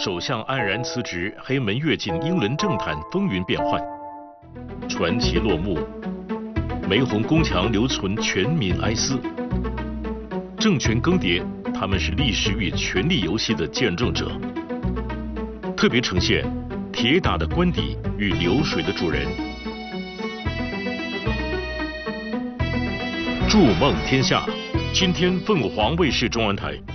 首相黯然辞职，黑门跃进英伦政坛风云变幻，传奇落幕，玫红宫墙留存全民哀思。政权更迭，他们是历史与权力游戏的见证者。特别呈现铁打的官邸与流水的主人。筑梦天下，今天凤凰卫视中文台。